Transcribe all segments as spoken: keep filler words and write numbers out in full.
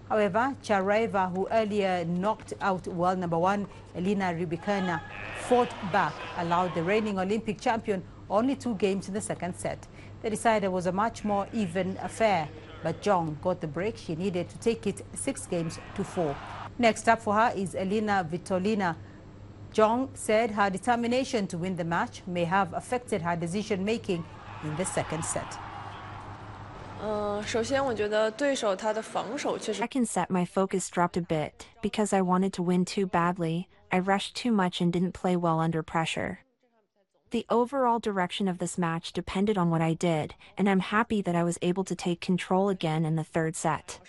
However, Charaeva, who earlier knocked out world number one Elena Rybakina, fought back, allowed the reigning Olympic champion only two games in the second set. The decider was a much more even affair, but Zhong got the break she needed to take it six games to four. Next up for her is Elena Svitolina. Zhong said her determination to win the match may have affected her decision-making in the second set. Second set, my focus dropped a bit because I wanted to win too badly. I rushed too much and didn't play well under pressure. The overall direction of this match depended on what I did, and I'm happy that I was able to take control again in the third set.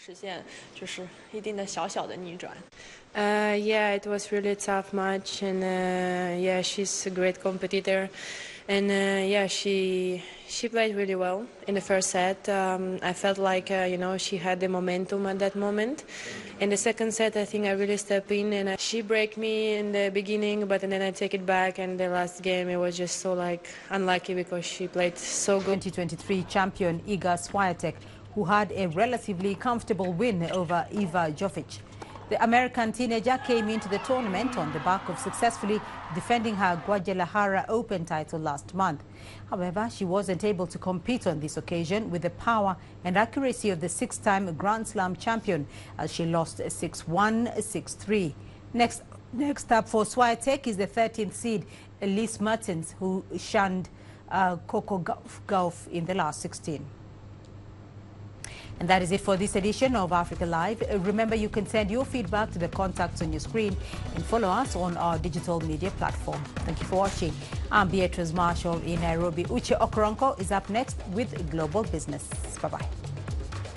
Uh, yeah, it was really a tough match, and uh, yeah, she's a great competitor, and uh, yeah, she she played really well in the first set. Um, I felt like uh, you know she had the momentum at that moment. In the second set, I think I really stepped in, and uh, she broke me in the beginning, but then I take it back. And the last game, it was just so like unlucky because she played so good. twenty twenty-three champion Iga Swiatek, who had a relatively comfortable win over Eva Jovic. The American teenager came into the tournament on the back of successfully defending her Guadalajara Open title last month. However, she wasn't able to compete on this occasion with the power and accuracy of the six-time Grand Slam champion, as she lost six one, six three. Next, next up for Swiatek is the thirteenth seed Elise Mertens, who shunned uh, Coco Gauff in the last sixteen. And that is it for this edition of Africa Live. Remember, you can send your feedback to the contacts on your screen and follow us on our digital media platform. Thank you for watching. I'm Beatrice Marshall in Nairobi. Uche Okoronko is up next with Global Business. Bye-bye.